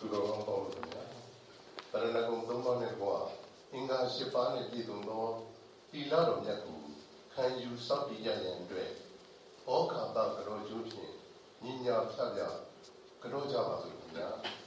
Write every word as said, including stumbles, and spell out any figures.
သူတော်ကောင်းပေါင်းလို့ဗျာတရဏဂုံသုံးပါးနဲ့ကွာအင်္ဂါ၈ပါးနဲ့ပြည့်စုံသောသီလတော်မြတ်ကိုခံယူစောင့်တည်ရရန်အတွက်ဩဃာတကရောကျိုးဖြင့်ညီညာဖြတ်ပြကရောကြပါစို့ဗျာ